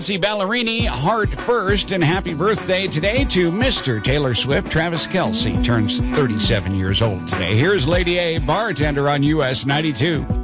Ballerini, Heart First, and happy birthday today to Mr. Taylor Swift. Travis Kelce turns 37 years old today. Here's Lady A, Bartender on US 92.